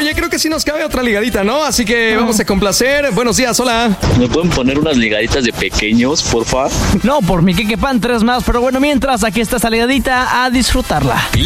Oye, creo que sí nos cabe otra ligadita, ¿no? Así que vamos a complacer. Buenos días, hola. ¿Me pueden poner unas ligaditas de pequeños, porfa? No, por mí que quepan 3 más, pero bueno, mientras aquí está esa ligadita, a disfrutarla.